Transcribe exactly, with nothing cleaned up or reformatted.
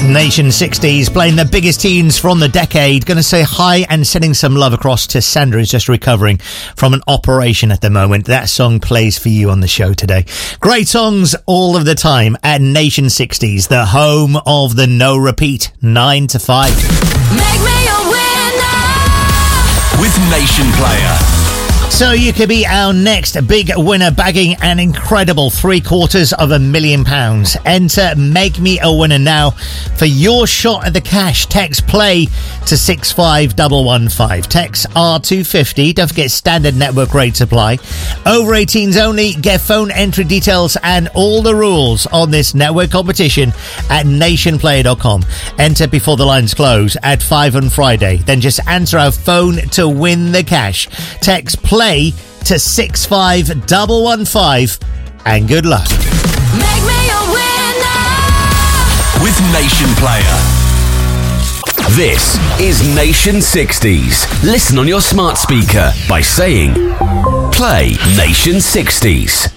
Nation sixties, playing the biggest tunes from the decade. Going to say hi and sending some love across to Sandra, who's just recovering from an operation at the moment. That song plays for you on the show today. Great songs all of the time at Nation sixties, the home of the no repeat, nine to five. Make me a winner with Nation Player. So you could be our next big winner, bagging an incredible three quarters of a million pounds. Enter Make Me a Winner now for your shot at the cash. Text play to six five one one five. Text R two fifty. Don't forget standard network rate supply. Over eighteens only. Get phone entry details and all the rules on this network competition at nation player dot com. Enter before the lines close at five on Friday. Then just answer our phone to win the cash. Text play to six five one one five and good luck. Make me a winner with Nation Player. This is Nation sixties. Listen on your smart speaker by saying play Nation sixties.